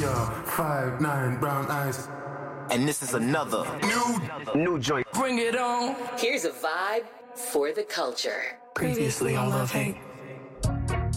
Yeah, 5'9", brown eyes. And this is another new joint. Bring it on. Here's a vibe for the culture. Previously on Love Hate.